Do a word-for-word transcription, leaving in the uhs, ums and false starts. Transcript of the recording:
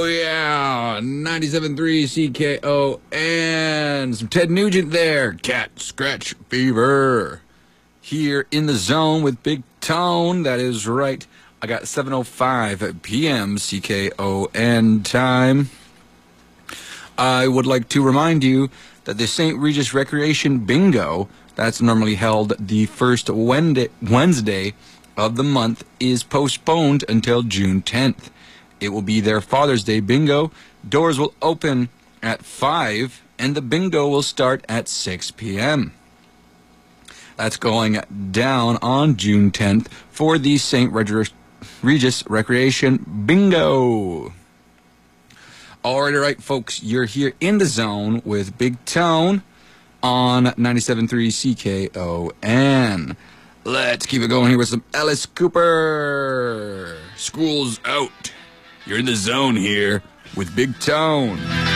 Oh, yeah. ninety-seven point three C K O and some Ted Nugent there. Cat Scratch Fever. Here in the zone with Big Tone. That is right. I got seven oh five p m C K O N time. I would like to remind you that the Saint Regis Recreation Bingo, that's normally held the first Wednesday of the month, is postponed until June tenth. It will be their Father's Day Bingo. Doors will open at five, and the bingo will start at six p m That's going down on June tenth for the Saint Regis Recreation Bingo. All right, all right, folks, you're here in the zone with Big Tone on ninety-seven point three C K O N. Let's keep it going here with some Alice Cooper. School's out. You're in the zone here with Big Tone.